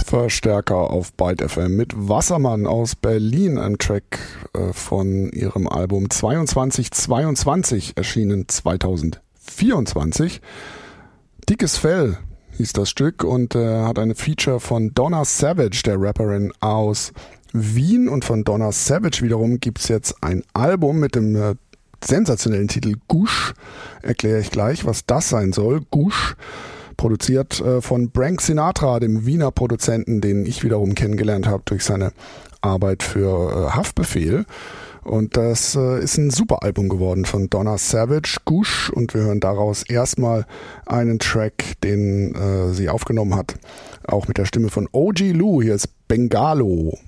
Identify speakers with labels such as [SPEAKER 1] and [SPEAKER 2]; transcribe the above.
[SPEAKER 1] Verstärker auf Byte FM mit Wassermann aus Berlin, einem Track von ihrem Album 2222, erschienen 2024. Dickes Fell hieß das Stück und hat eine Feature von Donna Savage, der Rapperin aus Wien. Und von Donna Savage wiederum gibt es jetzt ein Album mit dem sensationellen Titel Gush. Erkläre ich gleich, was das sein soll. Gush. Produziert von Frank Sinatra, dem Wiener Produzenten, den ich wiederum kennengelernt habe durch seine Arbeit für Haftbefehl. Und das ist ein super Album geworden von Donna Savage, Gush. Und wir hören daraus erstmal einen Track, den sie aufgenommen hat, auch mit der Stimme von OG Lou. Hier ist Bengalo.